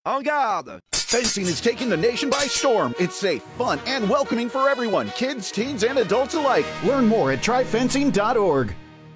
En garde! Fencing is taking the nation by storm. It's safe, fun, and welcoming for everyone, kids, teens, and adults alike. Learn more at tryfencing.org.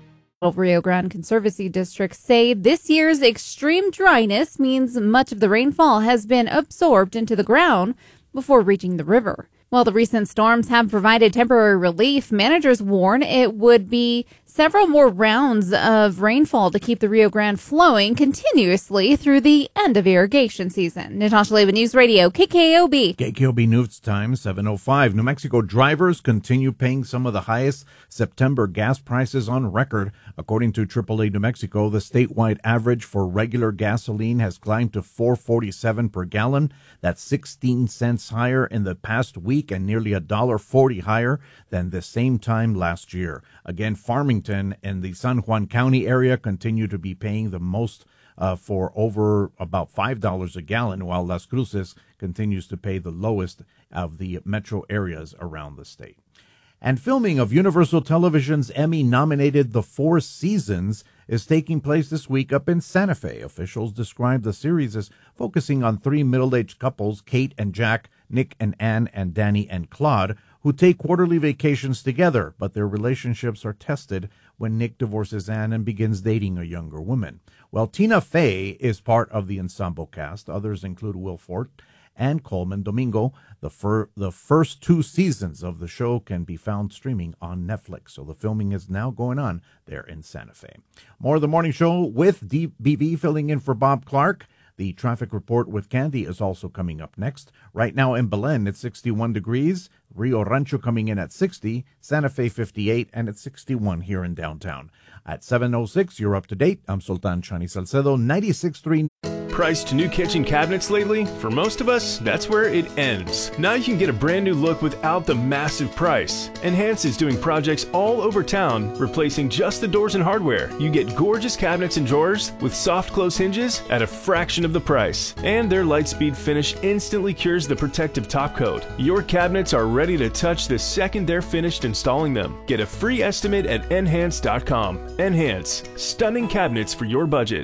Rio Grande Conservancy districts say this year's extreme dryness means much of the rainfall has been absorbed into the ground before reaching the river. While the recent storms have provided temporary relief, managers warn it would be several more rounds of rainfall to keep the Rio Grande flowing continuously through the end of irrigation season. Natasha Leva, News Radio, KKOB. KKOB News Time, 7:05. New Mexico drivers continue paying some of the highest September gas prices on record. According to AAA New Mexico, the statewide average for regular gasoline has climbed to $4.47 per gallon. That's 16 cents higher in the past week and nearly $1.40 higher than the same time last year. Again, Farmington and the San Juan County area continue to be paying the most for over about $5 a gallon, while Las Cruces continues to pay the lowest of the metro areas around the state. And filming of Universal Television's Emmy-nominated The Four Seasons is taking place this week up in Santa Fe. Officials describe the series as focusing on three middle-aged couples, Kate and Jack, Nick and Anne, and Danny and Claude, who take quarterly vacations together, but their relationships are tested when Nick divorces Anne and begins dating a younger woman. Well, Tina Fey is part of the ensemble cast. Others include Will Forte and Coleman Domingo. The first two seasons of the show can be found streaming on Netflix. So the filming is now going on there in Santa Fe. More of the morning show with DBV filling in for Bob Clark. The traffic report with Candy is also coming up next. Right now in Belen, it's 61 degrees. Rio Rancho coming in at 60. Santa Fe 58, and it's 61 here in downtown. At 7:06, you're up to date. I'm Sultan Chani Salcedo, 96.3. Priced new kitchen cabinets lately? For most of us, that's where it ends. Now you can get a brand new look without the massive price. Enhance is doing projects all over town, replacing just the doors and hardware. You get gorgeous cabinets and drawers with soft close hinges at a fraction of the price. And their Lightspeed finish instantly cures the protective top coat. Your cabinets are ready to touch the second they're finished installing them. Get a free estimate at Enhance.com. Enhance. Stunning cabinets for your budget.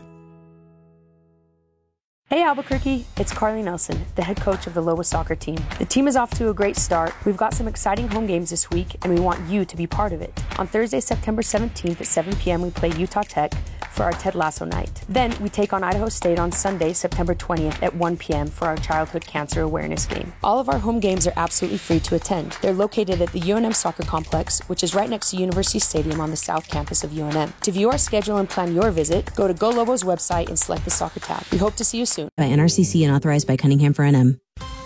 Hey Albuquerque, it's Carly Nelson, the head coach of the Lobos soccer team. The team is off to a great start. We've got some exciting home games this week, and we want you to be part of it. On Thursday, September 17th at 7 p.m., we play Utah Tech for our Ted Lasso night. Then we take on Idaho State on Sunday, September 20th at 1 p.m. for our childhood cancer awareness game. All of our home games are absolutely free to attend. They're located at the UNM Soccer Complex, which is right next to University Stadium on the south campus of UNM. To view our schedule and plan your visit, go to Go Lobos website and select the soccer tab. We hope to see you soon. By NRCC and authorized by Cunningham for NM.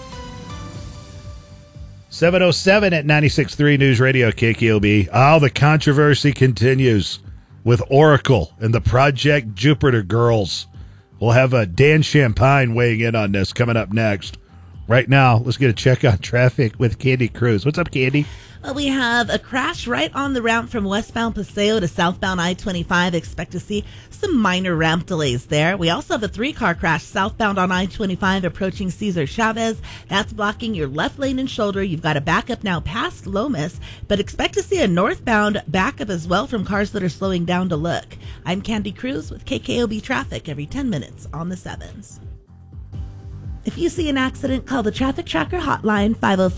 7:07 at 96.3 News Radio KKOB. Oh, the controversy continues with Oracle and the Project Jupiter girls. We'll have Dan Champagne weighing in on this coming up next. Right now, let's get a check on traffic with Candy Cruz. What's up, Candy? Well, we have a crash right on the route from westbound Paseo to southbound I-25. Expect to see some minor ramp delays there. We also have a 3-car crash southbound on I-25 approaching Cesar Chavez. That's blocking your left lane and shoulder. You've got a backup now past Lomas, but expect to see a northbound backup as well from cars that are slowing down to look. I'm Candy Cruz with KKOB Traffic every 10 minutes on the 7s. If you see an accident, call the Traffic Tracker hotline,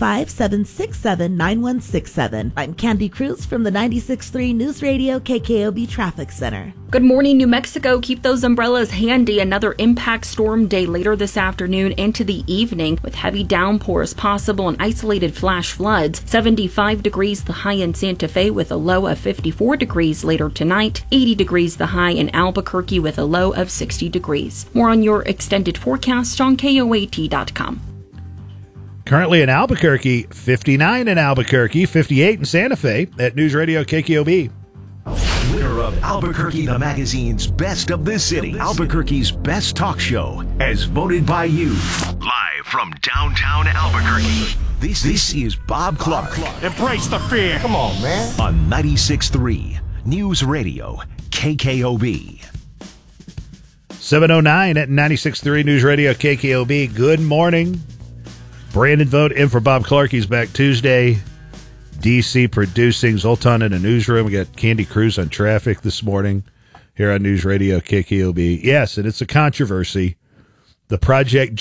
505-767-9167. I'm Candy Cruz from the 96.3 News Radio KKOB Traffic Center. Good morning, New Mexico. Keep those umbrellas handy. Another impact storm day later this afternoon into the evening with heavy downpours possible and isolated flash floods. 75 degrees the high in Santa Fe with a low of 54 degrees later tonight. 80 degrees the high in Albuquerque with a low of 60 degrees. More on your extended forecast on KOAT.com. Currently in Albuquerque, 59 in Albuquerque, 58 in Santa Fe at News Radio KKOB. Winner of Albuquerque the Magazine's Best of the City, Albuquerque's Best Talk Show, as voted by you. Live from downtown Albuquerque, this is Bob Clark. Embrace the fear. Come on, man. On 96.3 News Radio KKOB. 7:09 at 96.3 News Radio KKOB. Good morning. Brandon Vogt in for Bob Clark. He's back Tuesday. DC producing, Zoltan in the newsroom. We got Candy Cruz on traffic this morning here on News Radio KKOB. Yes, and it's a controversy. The Project